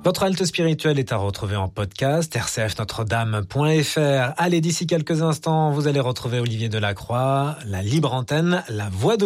Votre halte spirituelle est à retrouver en podcast, rcfnotredame.fr. Allez, d'ici quelques instants, vous allez retrouver Olivier Delacroix, la libre antenne, la voix de